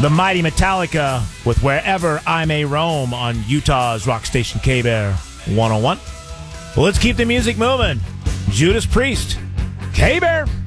The mighty Metallica with Wherever I May Roam on Utah's rock station K-Bear 101. Well, let's keep the music moving. Judas Priest, K-Bear.